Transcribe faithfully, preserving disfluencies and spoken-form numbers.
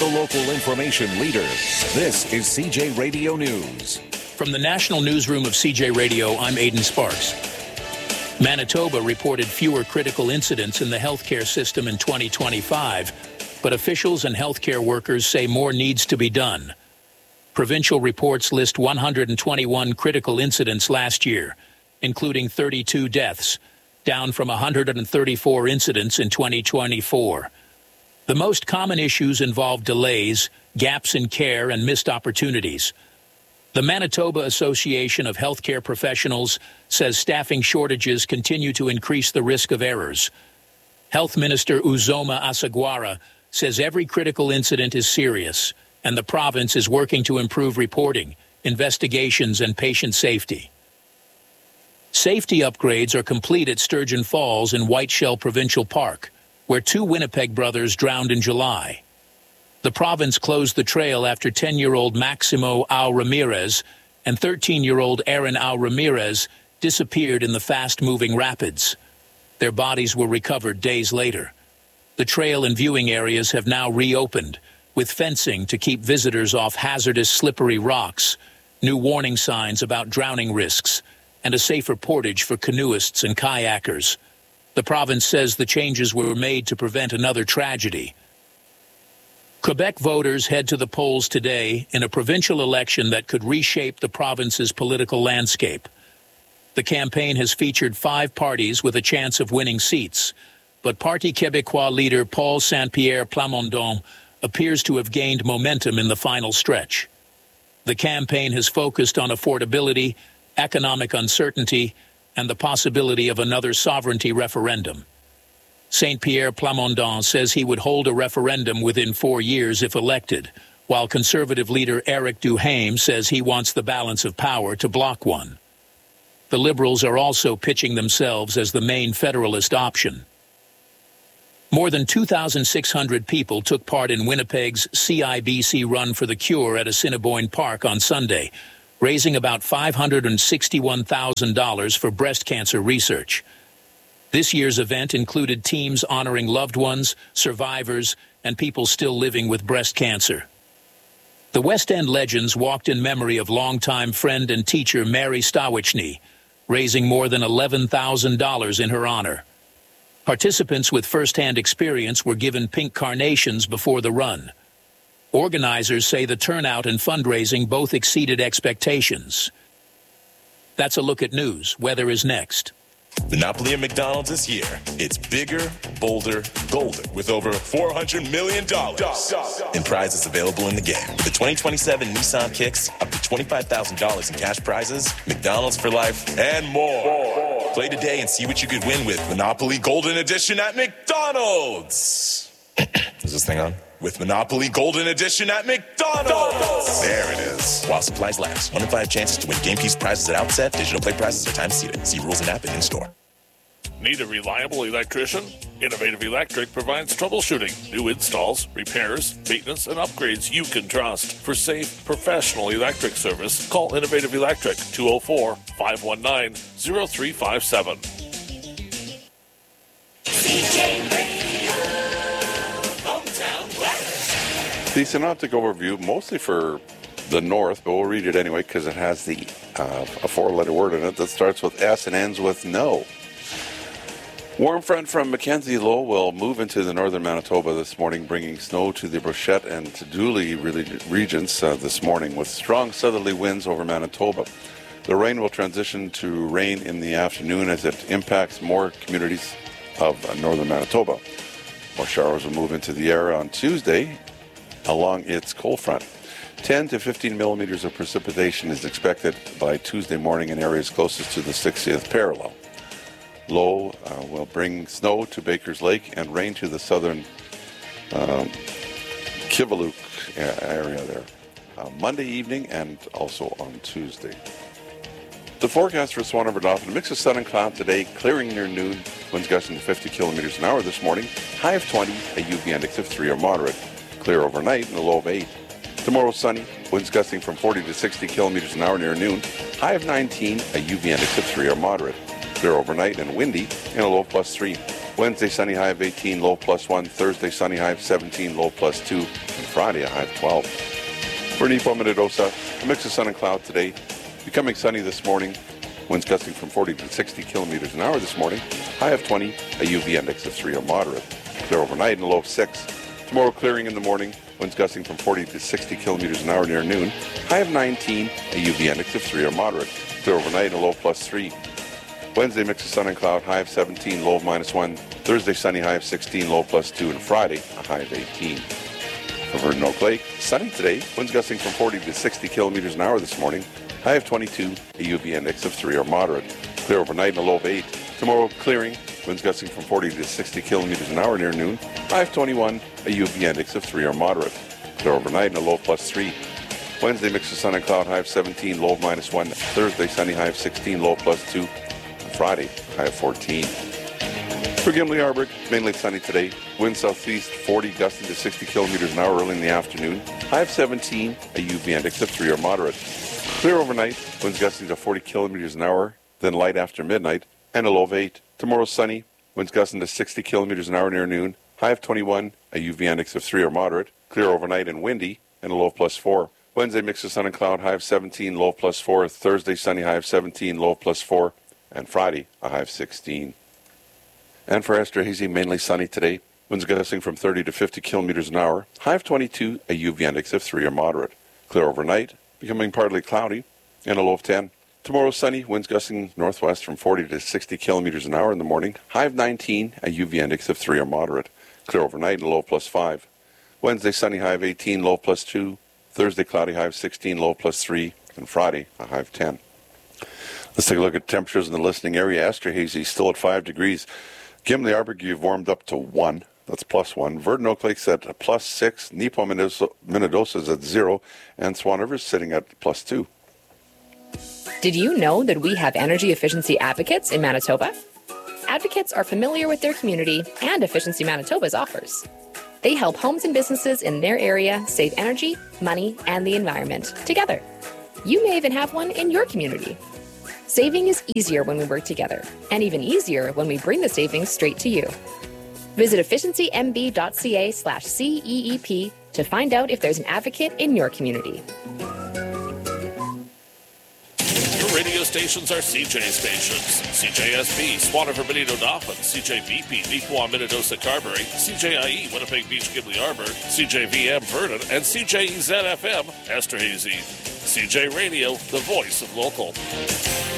the local information leader. This is C J Radio News. From the National Newsroom of C J Radio, I'm Aidan Sparks. Manitoba reported fewer critical incidents in the healthcare system in twenty twenty-five, but officials and healthcare workers say more needs to be done. Provincial reports list one hundred twenty-one critical incidents last year, including thirty-two deaths, down from one hundred thirty-four incidents in twenty twenty-four. The most common issues involve delays, gaps in care, and missed opportunities. The Manitoba Association of Healthcare Professionals says staffing shortages continue to increase the risk of errors. Health Minister Uzoma Asagwara says every critical incident is serious, and the province is working to improve reporting, investigations, and patient safety. Safety upgrades are complete at Sturgeon Falls in Whiteshell Provincial Park, where two Winnipeg brothers drowned in July. The province closed the trail after ten-year-old Maximo Au Ramirez and thirteen-year-old Aaron Au Ramirez disappeared in the fast-moving rapids. Their bodies were recovered days later. The trail and viewing areas have now reopened, with fencing to keep visitors off hazardous slippery rocks, new warning signs about drowning risks, and a safer portage for canoeists and kayakers. The province says the changes were made to prevent another tragedy. Quebec voters head to the polls today in a provincial election that could reshape the province's political landscape. The campaign has featured five parties with a chance of winning seats, but Parti Québécois leader Paul Saint-Pierre Plamondon appears to have gained momentum in the final stretch. The campaign has focused on affordability, economic uncertainty, and the possibility of another sovereignty referendum. Saint-Pierre Plamondon says he would hold a referendum within four years if elected, while Conservative leader Éric Duhaime says he wants the balance of power to block one. The Liberals are also pitching themselves as the main Federalist option. More than two thousand six hundred people took part in Winnipeg's C I B C Run for the Cure at Assiniboine Park on Sunday, raising about five hundred sixty-one thousand dollars for breast cancer research. This year's event included teams honoring loved ones, survivors, and people still living with breast cancer. The West End Legends walked in memory of longtime friend and teacher Mary Stawichny, raising more than eleven thousand dollars in her honor. Participants with first-hand experience were given pink carnations before the run. Organizers say the turnout and fundraising both exceeded expectations. That's a look at news. Weather is next. Monopoly at McDonald's this year. It's bigger, bolder, golder, with over four hundred million dollars in prizes available in the game. With the twenty twenty-seven Nissan Kicks, up to twenty-five thousand dollars in cash prizes, McDonald's for life, and more. Play today and see what you could win with Monopoly Golden Edition at McDonald's. Is this thing on? With Monopoly Golden Edition at McDonald's. There it is. While supplies last. One in five chances to win game piece prizes at outset. Digital play prizes are time seated. See rules and app and in-store. Need a reliable electrician? Innovative Electric provides troubleshooting, new installs, repairs, maintenance, and upgrades you can trust. For safe, professional electric service, call Innovative Electric, two oh four, five one nine, oh three five seven. The synoptic overview, mostly for the north, but we'll read it anyway because it has the uh, a four-letter word in it that starts with S and ends with no. Warm front from Mackenzie low will move into the northern Manitoba this morning, bringing snow to the Brochette and to Dooley regions uh, this morning with strong southerly winds over Manitoba. The rain will transition to rain in the afternoon as it impacts more communities of uh, northern Manitoba. More showers will move into the area on Tuesday along its cold front. ten to fifteen millimeters of precipitation is expected by Tuesday morning in areas closest to the sixtieth parallel. Low uh, will bring snow to Baker's Lake and rain to the southern um, Kivaluk area there. Uh, Monday evening and also on Tuesday. The forecast for Swan River Dauphin, a mix of sun and cloud today, clearing near noon, winds gusting to fifty kilometers an hour this morning, high of twenty, a U V index of three or moderate. Clear overnight and a low of eight. Tomorrow sunny, winds gusting from forty to sixty kilometers an hour near noon, high of nineteen, a U V index of three or moderate. Clear overnight and windy and a low of plus three. Wednesday, sunny, high of eighteen, low plus one. Thursday, sunny, high of seventeen, low plus two. And Friday, a high of twelve. For Nipo, Minnedosa, a mix of sun and cloud today. Becoming sunny this morning. Winds gusting from forty to sixty kilometers an hour this morning. High of twenty, a U V index of three or moderate. Clear overnight and a low of six. Tomorrow, clearing in the morning. Winds gusting from forty to sixty kilometers an hour near noon. High of nineteen, a U V index of three or moderate. Clear overnight and a low plus three. Wednesday, mix of sun and cloud, high of seventeen, low of minus one. Thursday, sunny, high of sixteen, low plus two. And Friday, a high of eighteen. Over in Oak Lake, sunny today. Winds gusting from forty to sixty kilometers an hour this morning. High of twenty-two, a U V index of three or moderate. Clear overnight and a low of eight. Tomorrow, clearing. Winds gusting from forty to sixty kilometers an hour near noon. High of twenty-one, a U V index of three or moderate. Clear overnight and a low of plus three. Wednesday, mix of sun and cloud, high of seventeen, low of minus one. Thursday, sunny, high of sixteen, low of plus two. And Friday, high of fourteen. For Gimli Arbor, mainly sunny today. Wind southeast forty, gusting to sixty kilometers an hour early in the afternoon. High of seventeen, a U V index of three or moderate. Clear overnight, winds gusting to forty kilometers an hour, then light after midnight, and a low of eight. Tomorrow sunny, winds gusting to sixty kilometers an hour near noon. High of twenty-one, a U V index of three or moderate. Clear overnight and windy, and a low of plus four. Wednesday, mix of sun and cloud, high of seventeen, low of plus four. Thursday, sunny, high of seventeen, low of plus four. And Friday, a high of sixteen. And for Esterhazy, mainly sunny today. Winds gusting from thirty to fifty kilometers an hour. High of twenty-two, a U V index of three or moderate. Clear overnight, becoming partly cloudy, and a low of ten. Tomorrow sunny, winds gusting northwest from forty to sixty kilometers an hour in the morning. High of nineteen, a U V index of three or moderate. Clear overnight and a low of plus five. Wednesday sunny, high of eighteen, low of plus two. Thursday cloudy, high of sixteen, low of plus three. And Friday, a high of ten. Let's take a look at temperatures in the listening area. Esterhazy still at five degrees. Gimli Arbor, you've warmed up to one. That's plus one. Verdon Oak Lake's at a plus six. Nipo Minnedosa's at zero. And Swan River's sitting at plus two. Did you know that we have energy efficiency advocates in Manitoba? Advocates are familiar with their community and Efficiency Manitoba's offers. They help homes and businesses in their area save energy, money, and the environment together. You may even have one in your community. Saving is easier when we work together, and even easier when we bring the savings straight to you. Visit efficiency m b.ca slash C E E P to find out if there's an advocate in your community. Your radio stations are C J stations. C J S B, Swan River, Benito Dauphin, C J V P, Neepawa, Minnedosa, Carberry, C J I E, Winnipeg Beach, Gimli Arbor, C J V M, Verdon, and C J E Z F M, Esterhazy. C J Radio, the voice of local.